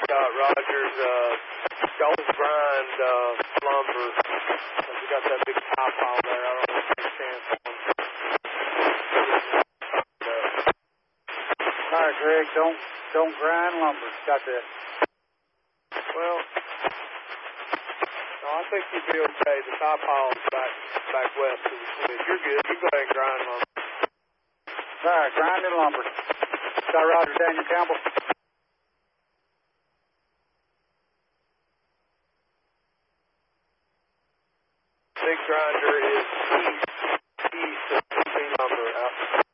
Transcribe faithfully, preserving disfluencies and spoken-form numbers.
Scott Rogers, uh, don't grind uh, lumber. We got that big pie pile there. I don't know if you stand on. All right, Greg, don't don't grind lumber. Got that. Well, no, I think you'd be okay. The pie pile's back back west of the switch. You're good. You go ahead and grind lumber. All right, grinding lumber. Scott Rogers, Daniel Campbell. Big grinder is east, east of T P lumber. Out.